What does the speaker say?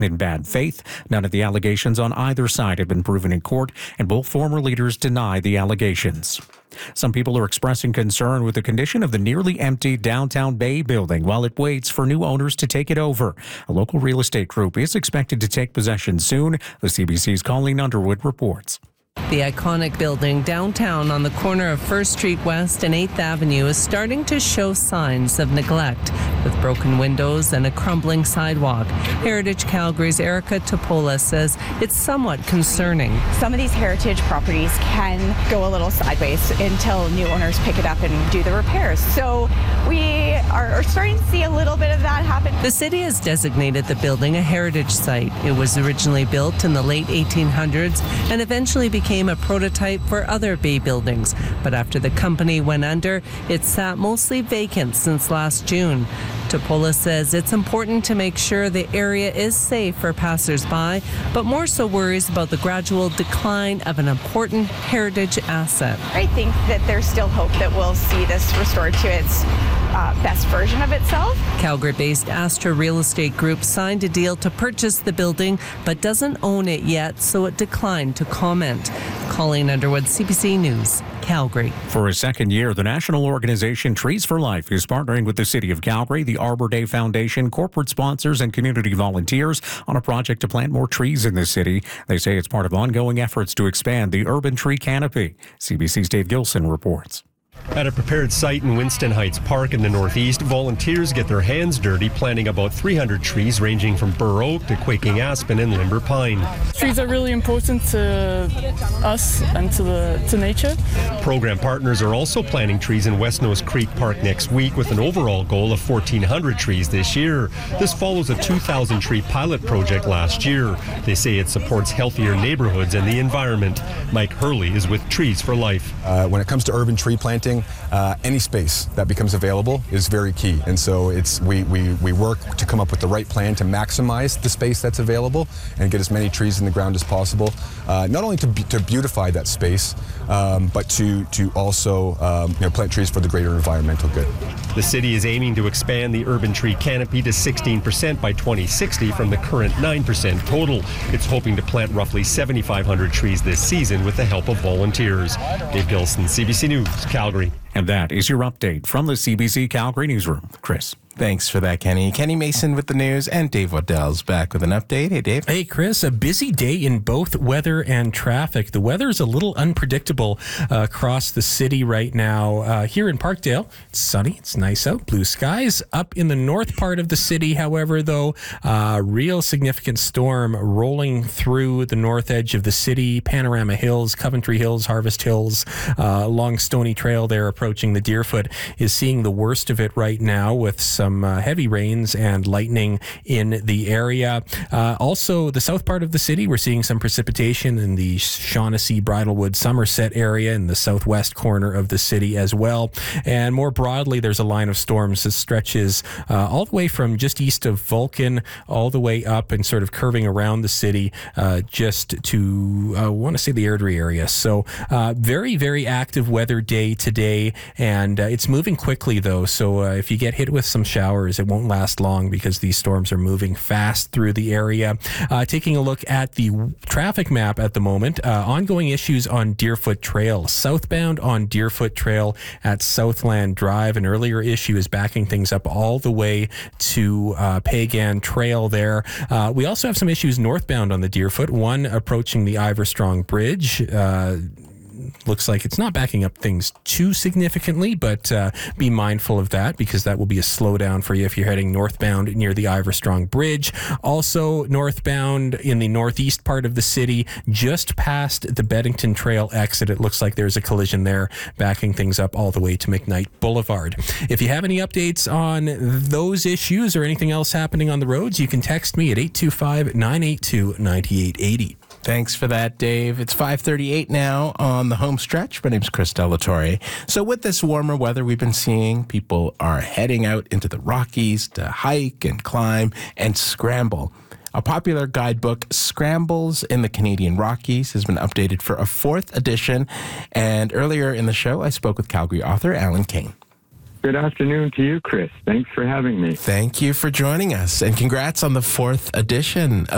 in bad faith. None of the allegations on either side have been proven in court, and both former leaders deny the allegations. Some people are expressing concern with the condition of the nearly empty Downtown Bay building while it waits for new owners to take it over. A local real estate group is expected to take possession soon, the CBC's Colleen Underwood reports. The iconic building downtown on the corner of 1st Street West and 8th Avenue is starting to show signs of neglect, with broken windows and a crumbling sidewalk. Heritage Calgary's Erica Topola says it's somewhat concerning. Some of these heritage properties can go a little sideways until new owners pick it up and do the repairs. So we are starting to see a little bit of that happen. The city has designated the building a heritage site. It was originally built in the late 1800s and eventually became a prototype for other Bay buildings. But after the company went under, it sat mostly vacant since last June. Topola says it's important to make sure the area is safe for passers-by, but more so worries about the gradual decline of an important heritage asset. I think that there's still hope that we'll see this restored to its best version of itself. Calgary-based Astra Real Estate Group signed a deal to purchase the building, but doesn't own it yet, so it declined to comment. Colleen Underwood, CBC News, Calgary. For a second year, the national organization Trees for Life is partnering with the City of Calgary, the Arbor Day Foundation, corporate sponsors, and community volunteers on a project to plant more trees in the city. They say it's part of ongoing efforts to expand the urban tree canopy. CBC's Dave Gilson reports. At a prepared site in Winston Heights Park in the northeast, volunteers get their hands dirty planting about 300 trees ranging from bur oak to quaking aspen and limber pine. Trees are really important to us and to nature. Program partners are also planting trees in West Nose Creek Park next week with an overall goal of 1,400 trees this year. This follows a 2,000 tree pilot project last year. They say it supports healthier neighborhoods and the environment. Mike Hurley is with Trees for Life. When it comes to urban tree planting, any space that becomes available is very key. And so we work to come up with the right plan to maximize the space that's available and get as many trees in the ground as possible, not only to beautify that space, but to also plant trees for the greater environmental good. The city is aiming to expand the urban tree canopy to 16% by 2060 from the current 9% total. It's hoping to plant roughly 7,500 trees this season with the help of volunteers. Dave Gilson, CBC News, Calgary. And that is your update from the CBC Calgary Newsroom. Chris. Thanks for that, Kenny. Kenny Mason with the news, and Dave Waddell's back with an update. Hey, Dave. Hey, Chris. A busy day in both weather and traffic. The weather is a little unpredictable across the city right now. Here in Parkdale, it's sunny. It's nice out. Blue skies. Up in the north part of the city, however, though, real significant storm rolling through the north edge of the city. Panorama Hills, Coventry Hills, Harvest Hills, along Stony Trail there approaching the Deerfoot is seeing the worst of it right now with some heavy rains and lightning in the area. Also, the south part of the city, we're seeing some precipitation in the Shaughnessy, Bridlewood, Somerset area in the southwest corner of the city as well. And more broadly, there's a line of storms that stretches all the way from just east of Vulcan all the way up and sort of curving around the city just to, I want to say, the Airdrie area. So very, very active weather day today, and it's moving quickly, though. So if you get hit with some showers, it won't last long because these storms are moving fast through the area. Taking a look at the traffic map at the moment, ongoing issues on Deerfoot Trail. Southbound on Deerfoot Trail at Southland Drive. An earlier issue is backing things up all the way to Pagan Trail there. We also have some issues northbound on the Deerfoot, one approaching the Iverstrong Bridge. Looks like it's not backing up things too significantly, but be mindful of that because that will be a slowdown for you if you're heading northbound near the Iverstrong Bridge. Also northbound in the northeast part of the city, just past the Beddington Trail exit, it looks like there's a collision there, backing things up all the way to McKnight Boulevard. If you have any updates on those issues or anything else happening on the roads, you can text me at 825-982-9880. Thanks for that, Dave. It's 5:38 now on the home stretch. My name's Chris Delatorre. So with this warmer weather we've been seeing, people are heading out into the Rockies to hike and climb and scramble. A popular guidebook, Scrambles in the Canadian Rockies, has been updated for a 4th edition. And earlier in the show, I spoke with Calgary author Alan King. Good afternoon to you, Chris. Thanks for having me. Thank you for joining us, and congrats on the 4th edition